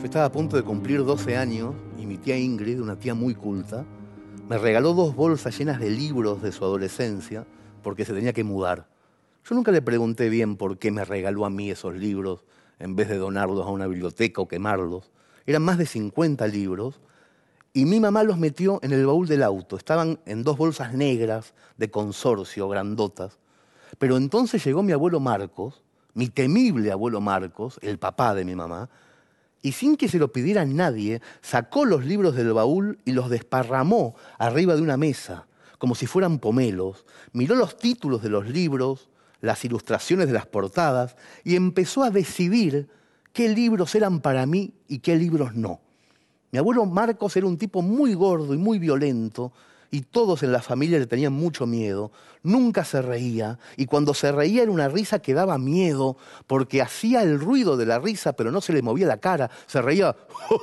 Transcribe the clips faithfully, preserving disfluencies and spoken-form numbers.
Yo estaba a punto de cumplir doce años y mi tía Ingrid, una tía muy culta, me regaló dos bolsas llenas de libros de su adolescencia porque se tenía que mudar. Yo nunca le pregunté bien por qué me regaló a mí esos libros en vez de donarlos a una biblioteca o quemarlos. Eran más de cincuenta libros y mi mamá los metió en el baúl del auto. Estaban en dos bolsas negras de consorcio, grandotas. Pero entonces llegó mi abuelo Marcos, mi temible abuelo Marcos, el papá de mi mamá, y sin que se lo pidiera nadie, sacó los libros del baúl y los desparramó arriba de una mesa, como si fueran pomelos. Miró los títulos de los libros, las ilustraciones de las portadas, y empezó a decidir qué libros eran para mí y qué libros no. Mi abuelo Marcos era un tipo muy gordo y muy violento, y todos en la familia le tenían mucho miedo. Nunca se reía, y cuando se reía era una risa que daba miedo, porque hacía el ruido de la risa, pero no se le movía la cara. Se reía,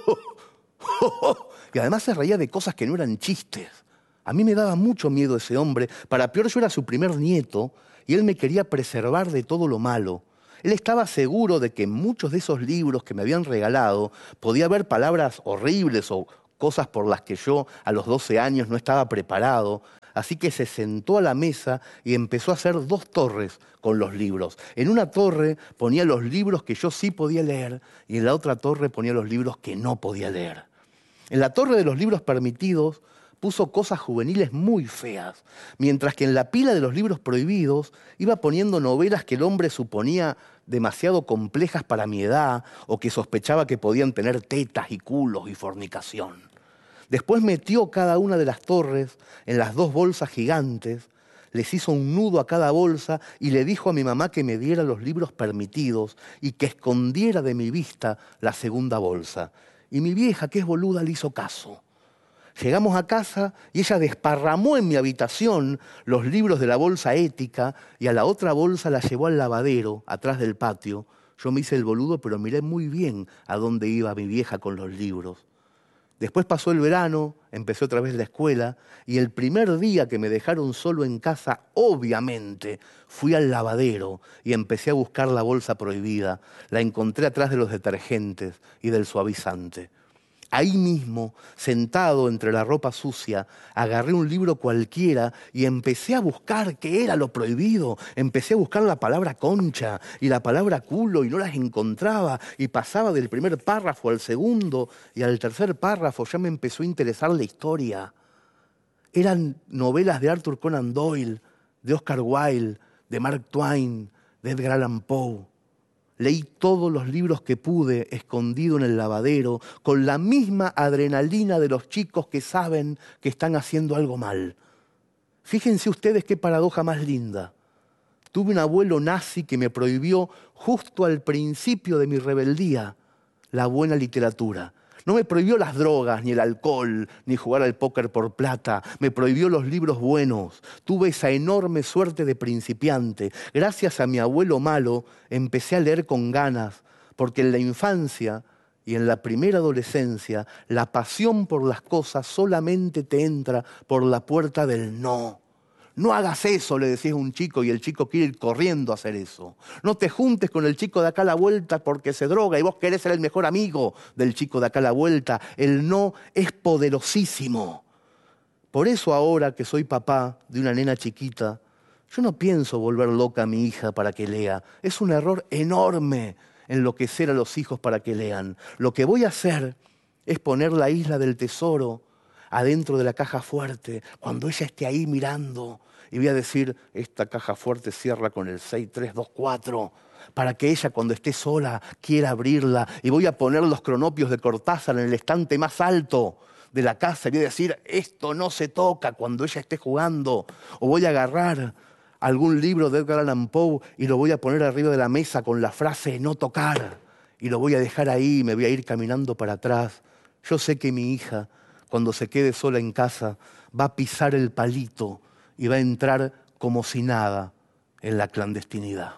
y además se reía de cosas que no eran chistes. A mí me daba mucho miedo ese hombre. Para peor, yo era su primer nieto, y él me quería preservar de todo lo malo. Él estaba seguro de que en muchos de esos libros que me habían regalado podía haber palabras horribles o cosas por las que yo a los doce años no estaba preparado. Así que se sentó a la mesa y empezó a hacer dos torres con los libros. En una torre ponía los libros que yo sí podía leer y en la otra torre ponía los libros que no podía leer. En la torre de los libros permitidos puso cosas juveniles muy feas, mientras que en la pila de los libros prohibidos iba poniendo novelas que el hombre suponía demasiado complejas para mi edad o que sospechaba que podían tener tetas y culos y fornicación. Después metió cada una de las torres en las dos bolsas gigantes, les hizo un nudo a cada bolsa y le dijo a mi mamá que me diera los libros permitidos y que escondiera de mi vista la segunda bolsa. Y mi vieja, que es boluda, le hizo caso. Llegamos a casa y ella desparramó en mi habitación los libros de la bolsa ética y a la otra bolsa la llevó al lavadero, atrás del patio. Yo me hice el boludo, pero miré muy bien a dónde iba mi vieja con los libros. Después pasó el verano, empecé otra vez la escuela y el primer día que me dejaron solo en casa, obviamente, fui al lavadero y empecé a buscar la bolsa prohibida. La encontré atrás de los detergentes y del suavizante. Ahí mismo, sentado entre la ropa sucia, agarré un libro cualquiera y empecé a buscar qué era lo prohibido. Empecé a buscar la palabra concha y la palabra culo y no las encontraba. Y pasaba del primer párrafo al segundo y al tercer párrafo ya me empezó a interesar la historia. Eran novelas de Arthur Conan Doyle, de Oscar Wilde, de Mark Twain, de Edgar Allan Poe. Leí todos los libros que pude, escondido en el lavadero, con la misma adrenalina de los chicos que saben que están haciendo algo mal. Fíjense ustedes qué paradoja más linda. Tuve un abuelo nazi que me prohibió, justo al principio de mi rebeldía, la buena literatura. No me prohibió las drogas, ni el alcohol, ni jugar al póker por plata. Me prohibió los libros buenos. Tuve esa enorme suerte de principiante. Gracias a mi abuelo malo, empecé a leer con ganas, porque en la infancia y en la primera adolescencia, la pasión por las cosas solamente te entra por la puerta del no. No hagas eso, le decís a un chico y el chico quiere ir corriendo a hacer eso. No te juntes con el chico de acá a la vuelta porque se droga y vos querés ser el mejor amigo del chico de acá a la vuelta. El no es poderosísimo. Por eso ahora que soy papá de una nena chiquita, yo no pienso volver loca a mi hija para que lea. Es un error enorme enloquecer a los hijos para que lean. Lo que voy a hacer es poner la isla del tesoro adentro de la caja fuerte, cuando ella esté ahí mirando, y voy a decir, esta caja fuerte cierra con el seis tres dos cuatro, para que ella cuando esté sola quiera abrirla, y voy a poner los cronopios de Cortázar en el estante más alto de la casa, y voy a decir, esto no se toca cuando ella esté jugando, o voy a agarrar algún libro de Edgar Allan Poe y lo voy a poner arriba de la mesa con la frase no tocar, y lo voy a dejar ahí y me voy a ir caminando para atrás. Yo sé que mi hija, cuando se quede sola en casa, va a pisar el palito y va a entrar como si nada en la clandestinidad.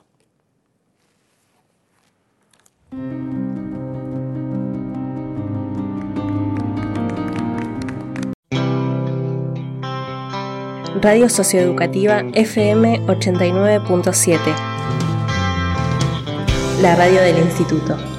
Radio Socioeducativa F M ochenta y nueve punto siete. La radio del Instituto.